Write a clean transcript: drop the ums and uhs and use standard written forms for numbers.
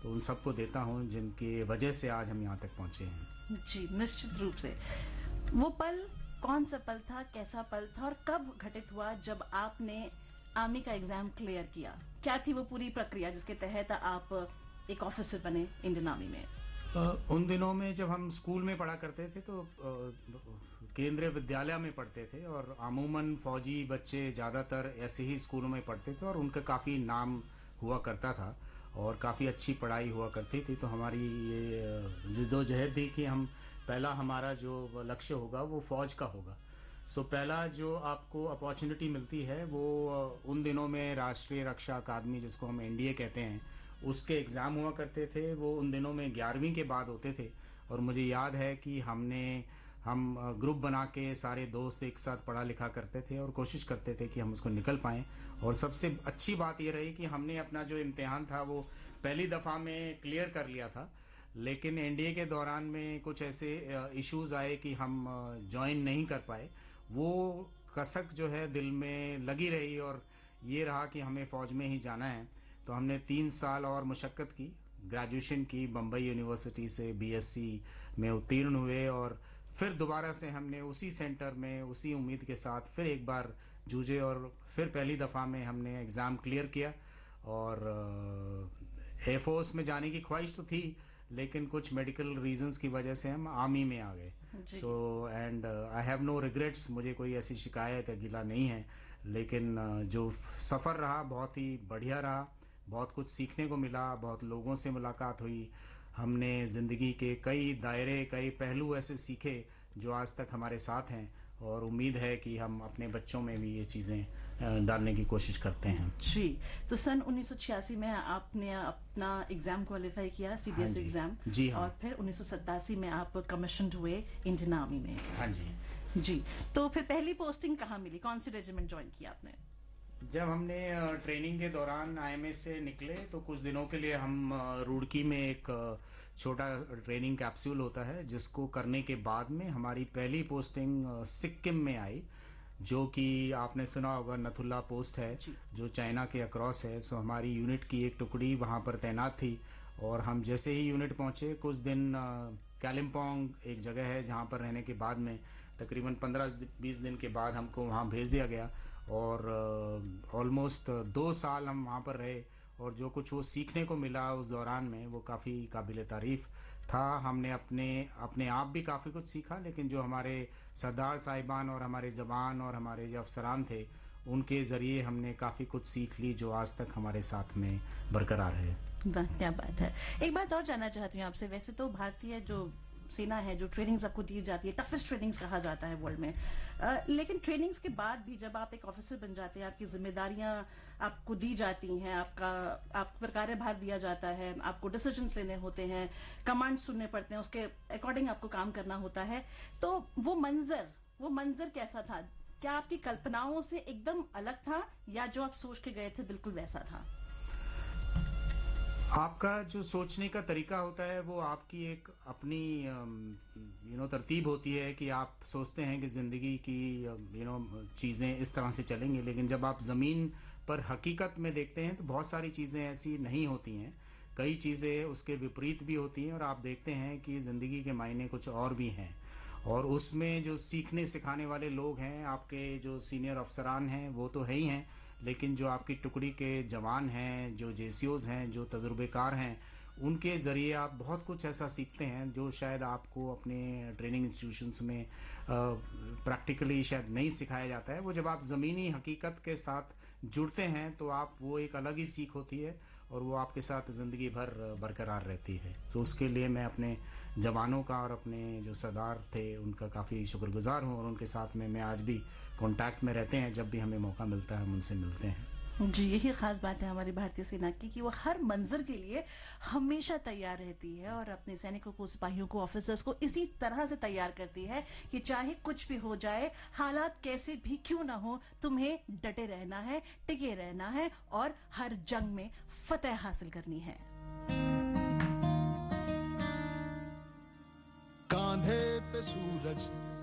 तो उन सबको देता हूँ जिनकी वजह से आज हम यहाँ तक पहुँचे हैं। जी, निश्चित रूप से। वो पल कौन सा पल था, कैसा पल था और कब घटित हुआ जब आपने आर्मी का एग्जाम क्लियर किया? क्या थी वो पूरी प्रक्रिया जिसके तहत आप एक ऑफिसर बने इंडियन आर्मी में? उन दिनों में जब हम स्कूल में पढ़ा करते थे तो केंद्रीय विद्यालय में पढ़ते थे और अमूमन फौजी बच्चे ज़्यादातर ऐसे ही स्कूलों में पढ़ते थे और उनका काफ़ी नाम हुआ करता था और काफ़ी अच्छी पढ़ाई हुआ करती थी। तो हमारी ये जद्दोजहद थी कि हम पहला हमारा जो लक्ष्य होगा वो फ़ौज का होगा। सो पहला जो आपको अपॉर्चुनिटी मिलती है वो उन दिनों में राष्ट्रीय रक्षा अकादमी, जिसको हम एनडीए कहते हैं, उसके एग्ज़ाम हुआ करते थे। वो उन दिनों में 11वीं के बाद होते थे और मुझे याद है कि हम ग्रुप बना के सारे दोस्त एक साथ पढ़ा लिखा करते थे और कोशिश करते थे कि हम उसको निकल पाएँ। और सबसे अच्छी बात ये रही कि हमने अपना जो इम्तिहान था वो पहली दफ़ा में क्लियर कर लिया था, लेकिन एनडीए के दौरान में कुछ ऐसे इश्यूज़ आए कि हम जॉइन नहीं कर पाए। वो कसक जो है दिल में लगी रही और ये रहा कि हमें फ़ौज में ही जाना है। तो हमने 3 साल और मशक्क़त की, ग्रेजुएशन की, बम्बई यूनिवर्सिटी से बीएससी में उत्तीर्ण हुए और फिर दोबारा से हमने उसी सेंटर में उसी उम्मीद के साथ फिर एक बार जूझे और फिर पहली दफ़ा में हमने एग्ज़ाम क्लियर किया। और एयरफोर्स में जाने की ख्वाहिश तो थी, लेकिन कुछ मेडिकल रीजंस की वजह से हम आर्मी में आ गए। So and I have no regrets, मुझे कोई ऐसी शिकायत या गिला नहीं है, लेकिन जो सफ़र रहा बहुत ही बढ़िया रहा। बहुत कुछ सीखने को मिला, बहुत लोगों से मुलाकात हुई, हमने ज़िंदगी के कई दायरे, कई पहलू ऐसे सीखे जो आज तक हमारे साथ हैं और उम्मीद है कि हम अपने बच्चों में भी ये चीज़ें डालने की कोशिश करते हैं। जी, तो सन 1986 में आपने अपना एग्जाम क्वालिफाई किया, सीडीएस एग्जाम। जी हाँ। और फिर 1987 में आप कमीशन्ड हुए इंडियन आर्मी में। हाँ जी। जी, तो फिर पहली पोस्टिंग कहाँ मिली, कौन सी रेजिमेंट ज्वाइन किया आपने? जब हमने ट्रेनिंग के दौरान आईएमएस से निकले तो कुछ दिनों के लिए हम रुड़की में एक छोटा ट्रेनिंग कैप्सूल होता है, जिसको करने के बाद में हमारी पहली पोस्टिंग सिक्किम में आई, जो कि आपने सुना होगा नथुला पोस्ट है जो चाइना के अक्रॉस है। सो हमारी यूनिट की एक टुकड़ी वहाँ पर तैनात थी और हम जैसे ही यूनिट पहुँचे कुछ दिन कालिम्पोंग एक जगह है जहाँ पर रहने के बाद में तकरीबन 15-20 दिन के बाद हमको वहाँ भेज दिया गया और ऑलमोस्ट 2 साल हम वहाँ पर रहे और जो कुछ वो सीखने को मिला उस दौरान में वो काफ़ी काबिल तारीफ़ था। हमने अपने आप भी काफ़ी कुछ सीखा, लेकिन जो हमारे सरदार साहिबान और हमारे जवान और हमारे जो अफसरान थे उनके ज़रिए हमने काफ़ी कुछ सीख ली जो आज तक हमारे साथ में बरकरार है। वाह, क्या बात है। एक बात और जानना चाहती हूँ आपसे, वैसे तो भारतीय जो सेना है, जो ट्रेनिंग्स आपको दी जाती है, टफेस्ट ट्रेनिंग्स कहा जाता है वर्ल्ड में, लेकिन ट्रेनिंग्स के बाद भी जब आप एक ऑफिसर बन जाते हैं, आपकी जिम्मेदारियां आपको दी जाती हैं, आप पर कार्यभार दिया जाता है, आपको डिसीजंस लेने होते हैं, कमांड सुनने पड़ते हैं, उसके अकॉर्डिंग आपको काम करना होता है, तो वो मंजर कैसा था? क्या आपकी कल्पनाओं से एकदम अलग था या जो आप सोच के गए थे बिल्कुल वैसा था? आपका जो सोचने का तरीका होता है वो आपकी एक अपनी तरतीब होती है कि आप सोचते हैं कि ज़िंदगी की चीज़ें इस तरह से चलेंगी, लेकिन जब आप ज़मीन पर हकीकत में देखते हैं तो बहुत सारी चीज़ें ऐसी नहीं होती हैं, कई चीज़ें उसके विपरीत भी होती हैं और आप देखते हैं कि ज़िंदगी के मायने कुछ और भी हैं। और उसमें जो सीखने सिखाने वाले लोग हैं, आपके जो सीनियर अफसरान हैं वो तो है ही हैं, लेकिन जो आपकी टुकड़ी के जवान हैं, जो जेसीओज़ हैं, जो तजुर्बेकार हैं, उनके ज़रिए आप बहुत कुछ ऐसा सीखते हैं जो शायद आपको अपने ट्रेनिंग इंस्टीट्यूशंस में प्रैक्टिकली शायद नहीं सिखाया जाता है। वो जब आप ज़मीनी हकीकत के साथ जुड़ते हैं तो आप वो एक अलग ही सीख होती है और वो आपके साथ ज़िंदगी भर बरकरार रहती है। तो उसके लिए मैं अपने जवानों का और अपने जो सरदार थे उनका काफ़ी शुक्रगुज़ार हूँ और उनके साथ में मैं आज भी कॉन्टैक्ट में रहते हैं। जब भी हमें मौका मिलता है हम उनसे मिलते हैं। जी, यही खास बात है हमारी भारतीय सेना की कि वो हर मंजर के लिए हमेशा तैयार रहती है और अपने सैनिकों को, सिपाहियों को, ऑफिसर्स को इसी तरह से तैयार करती है कि चाहे कुछ भी हो जाए, हालात कैसे भी क्यों ना हो, तुम्हें डटे रहना है, टिके रहना है और हर जंग में फतेह हासिल करनी है। कांधे पे सूरज